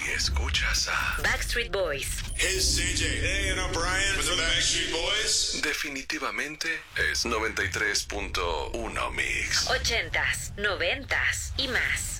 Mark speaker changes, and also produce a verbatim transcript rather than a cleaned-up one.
Speaker 1: escuchas a
Speaker 2: Backstreet Boys.
Speaker 3: Hey, C J. Hey, and I'm Brian with the Backstreet Boys.
Speaker 1: definitivamente es noventa y tres punto uno Mix.
Speaker 2: Ochentas, noventas y más.